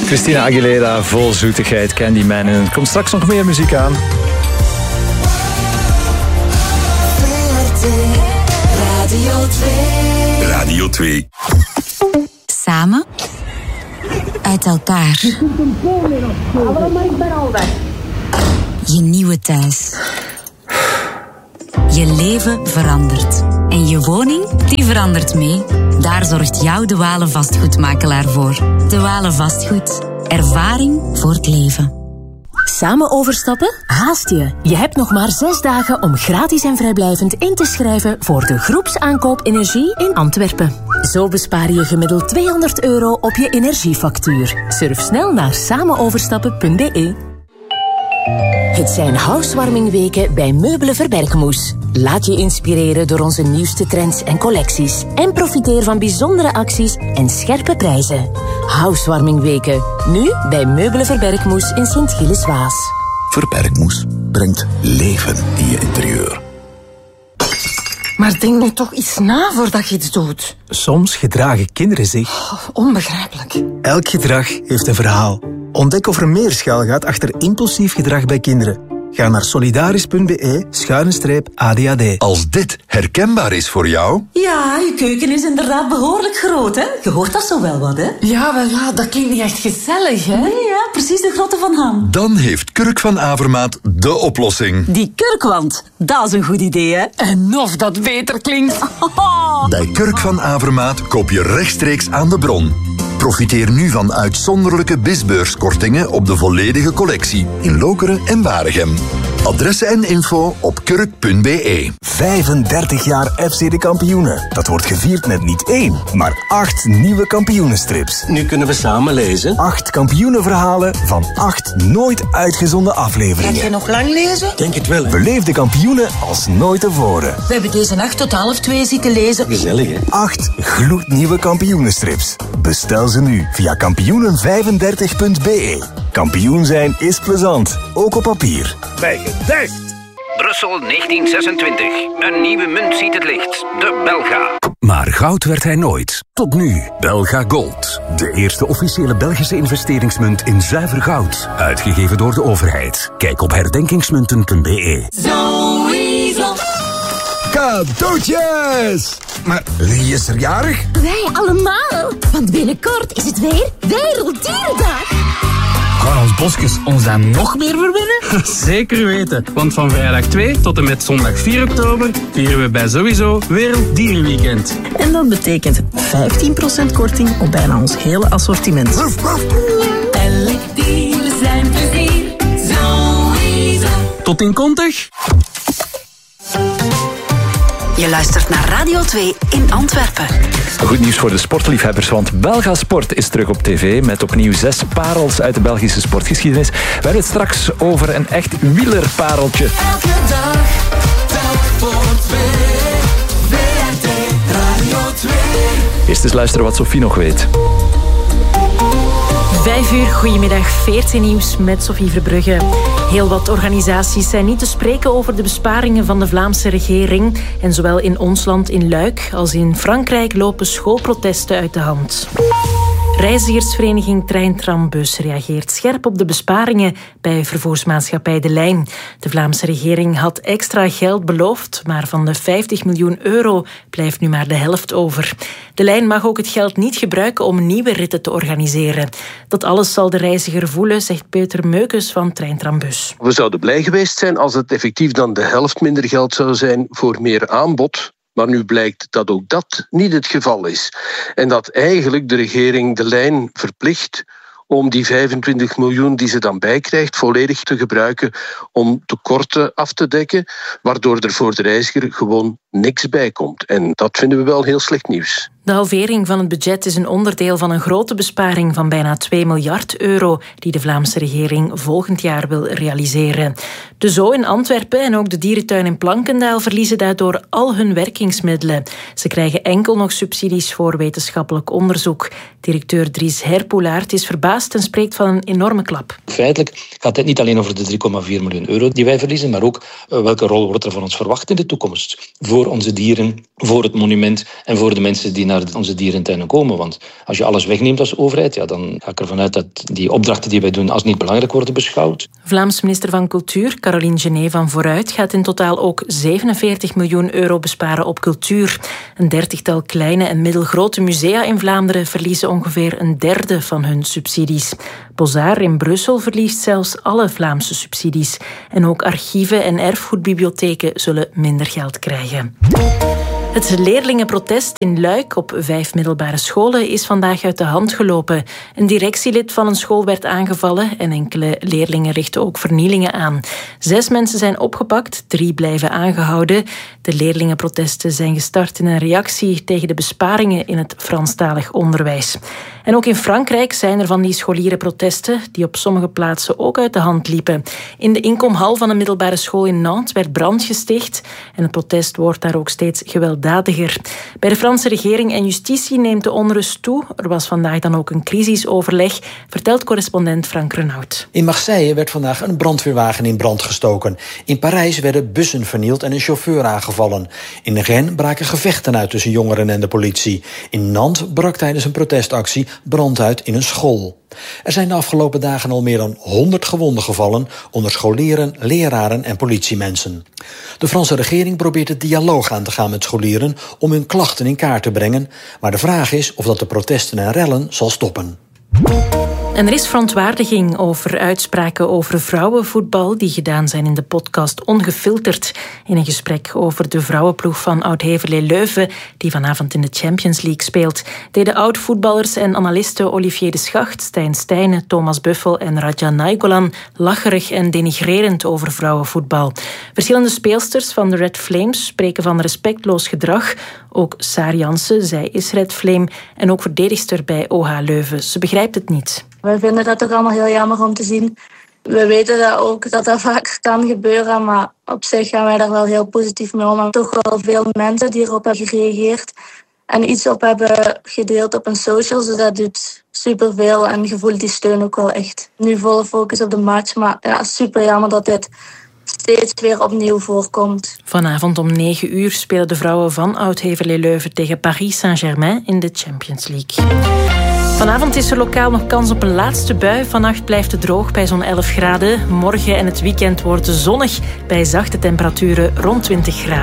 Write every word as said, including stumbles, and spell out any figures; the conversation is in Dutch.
Christina Aguilera, vol zoetigheid, Candyman. En er komt straks nog meer muziek aan. Radio twee. Radio twee. Samen. Uit elkaar. Je nieuwe thuis. Je leven verandert. En je woning, die verandert mee. Daar zorgt jouw De Walen vastgoedmakelaar voor. De Walen Vastgoed. Ervaring voor het leven. Samen overstappen? Haast je. Je hebt nog maar zes dagen om gratis en vrijblijvend in te schrijven voor de groepsaankoop energie in Antwerpen. Zo bespaar je gemiddeld tweehonderd euro op je energiefactuur. Surf snel naar samenoverstappen punt be. Het zijn housewarmingweken bij Meubelen Verbergmoes. Laat je inspireren door onze nieuwste trends en collecties. En profiteer van bijzondere acties en scherpe prijzen. Housewarmingweken. Nu bij Meubelen Verbergmoes in Sint-Gilles-Waas. Verbergmoes brengt leven in je interieur. Maar denk nu toch eens na voordat je iets doet. Soms gedragen kinderen zich. Oh, onbegrijpelijk. Elk gedrag heeft een verhaal. Ontdek of er meer schuil gaat achter impulsief gedrag bij kinderen. Ga naar solidaris punt be schuine streep A D H D. Als dit herkenbaar is voor jou... Ja, je keuken is inderdaad behoorlijk groot, hè? Je hoort dat zo wel wat, hè? Ja, wel ja, dat klinkt niet echt gezellig, hè? Nee, ja, precies de grootte van Ham. Dan heeft Kurk van Avermaat de oplossing. Die kurkwand, dat is een goed idee, hè? En of dat beter klinkt. Bij Kurk van Avermaat koop je rechtstreeks aan de bron. Profiteer nu van uitzonderlijke bisbeurskortingen op de volledige collectie in Lokeren en Waregem. Adressen en info op kurk punt be. vijfendertig jaar F C de Kampioenen. Dat wordt gevierd met niet één, maar acht nieuwe kampioenenstrips. Nu kunnen we samen lezen. Acht kampioenenverhalen van acht nooit uitgezonden afleveringen. Ga je nog lang lezen? Denk het wel, hè? Beleef de kampioenen als nooit tevoren. We hebben deze nacht tot half twee zitten lezen. Gezellig, hè? Acht gloednieuwe kampioenenstrips. Bestel ze nu via kampioenen vijfendertig punt be. Kampioen zijn is plezant, ook op papier. Bij Gedekt. Brussel negentien zesentwintig. Een nieuwe munt ziet het licht. De Belga. Maar goud werd hij nooit. Tot nu. Belga Gold. De eerste officiële Belgische investeringsmunt in zuiver goud. Uitgegeven door de overheid. Kijk op herdenkingsmunten punt be. Sowieso. Cadeautjes! Maar wie is er jarig? Wij allemaal. Want binnenkort is het weer Werelddierendag. Gaan ons bosjes ons dan nog meer verwennen? Zeker weten, want van vrijdag twee tot en met zondag vier oktober vieren we bij Sowieso Werelddierenweekend. En dat betekent vijftien procent korting op bijna ons hele assortiment. Elk dier zijn plezier. Sowieso. Tot in Kontig. Je luistert naar Radio twee in Antwerpen. Goed nieuws voor de sportliefhebbers, want Belga Sport is terug op tv met opnieuw zes parels uit de Belgische sportgeschiedenis. We hebben het straks over een echt wielerpareltje. Elke dag, telk voor twee. B R T Radio twee. Eerst eens luisteren wat Sophie nog weet. Vijf uur, goedemiddag, veertien nieuws met Sophie Verbrugge. Heel wat organisaties zijn niet te spreken over de besparingen van de Vlaamse regering. En zowel in ons land, in Luik, als in Frankrijk lopen schoolprotesten uit de hand. Reizigersvereniging Trein Tram Bus reageert scherp op de besparingen bij vervoersmaatschappij De Lijn. De Vlaamse regering had extra geld beloofd, maar van de vijftig miljoen euro blijft nu maar de helft over. De Lijn mag ook het geld niet gebruiken om nieuwe ritten te organiseren. Dat alles zal de reiziger voelen, zegt Peter Meukes van Trein Tram Bus. We zouden blij geweest zijn als het effectief dan de helft minder geld zou zijn voor meer aanbod. Maar nu blijkt dat ook dat niet het geval is. En dat eigenlijk de regering De Lijn verplicht om die vijfentwintig miljoen die ze dan bijkrijgt volledig te gebruiken om tekorten af te dekken, waardoor er voor de reiziger gewoon niks bij komt. En dat vinden we wel heel slecht nieuws. De halvering van het budget is een onderdeel van een grote besparing van bijna twee miljard euro die de Vlaamse regering volgend jaar wil realiseren. De Zoo in Antwerpen en ook de dierentuin in Plankendaal verliezen daardoor al hun werkingsmiddelen. Ze krijgen enkel nog subsidies voor wetenschappelijk onderzoek. Directeur Dries Herpoelaert is verbaasd en spreekt van een enorme klap. Feitelijk gaat het niet alleen over de drie komma vier miljoen euro die wij verliezen, maar ook welke rol wordt er van ons verwacht in de toekomst. Voor onze dieren, voor het monument en voor de mensen die naar onze dierentuinen komen. Want als je alles wegneemt als overheid, ja, dan ga ik ervan uit dat die opdrachten die wij doen als niet belangrijk worden beschouwd. Vlaams minister van Cultuur, Caroline Genet van Vooruit, gaat in totaal ook zevenenveertig miljoen euro besparen op cultuur. Een dertigtal kleine en middelgrote musea in Vlaanderen verliezen ongeveer een derde van hun subsidies. Bozar in Brussel verliest zelfs alle Vlaamse subsidies. En ook archieven en erfgoedbibliotheken zullen minder geld krijgen. Het leerlingenprotest in Luik op vijf middelbare scholen is vandaag uit de hand gelopen. Een directielid van een school werd aangevallen en enkele leerlingen richten ook vernielingen aan. Zes mensen zijn opgepakt, drie blijven aangehouden. De leerlingenprotesten zijn gestart in een reactie tegen de besparingen in het Franstalig onderwijs. En ook in Frankrijk zijn er van die scholierenprotesten die op sommige plaatsen ook uit de hand liepen. In de inkomhal van een middelbare school in Nantes werd brand gesticht en het protest wordt daar ook steeds gewelddadiger. Bij de Franse regering en justitie neemt de onrust toe. Er was vandaag dan ook een crisisoverleg, vertelt correspondent Frank Renaud. In Marseille werd vandaag een brandweerwagen in brand gestoken. In Parijs werden bussen vernield en een chauffeur aangevallen. In Rennes braken gevechten uit tussen jongeren en de politie. In Nantes brak tijdens een protestactie brand uit in een school. Er zijn de afgelopen dagen al meer dan honderd gewonden gevallen onder scholieren, leraren en politiemensen. De Franse regering probeert het dialoog aan te gaan met scholieren om hun klachten in kaart te brengen, maar de vraag is of dat de protesten en rellen zal stoppen. En er is verontwaardiging over uitspraken over vrouwenvoetbal die gedaan zijn in de podcast Ongefilterd. In een gesprek over de vrouwenploeg van Oud-Heverlee Leuven, die vanavond in de Champions League speelt, deden oud-voetballers en analisten Olivier de Schacht, Stijn Stijnen, Thomas Buffel en Raja Nainggolan lacherig en denigrerend over vrouwenvoetbal. Verschillende speelsters van de Red Flames spreken van respectloos gedrag. Ook Saar Jansen, zij is Red Flame en ook verdedigster bij O H Leuven. Ze begrijpt het niet. We vinden dat toch allemaal heel jammer om te zien. We weten dat ook dat dat vaak kan gebeuren, maar op zich gaan wij daar wel heel positief mee om. En toch wel veel mensen die erop hebben gereageerd en iets op hebben gedeeld op een social, dus dat doet superveel en je voelt die steun ook wel echt. Nu volle focus op de match, maar ja, super jammer dat dit steeds weer opnieuw voorkomt. Vanavond om negen uur spelen de vrouwen van Oud-Heverlee Leuven tegen Paris Saint-Germain in de Champions League. Vanavond is er lokaal nog kans op een laatste bui. Vannacht blijft het droog bij zo'n elf graden. Morgen en het weekend wordt zonnig bij zachte temperaturen rond twintig graden.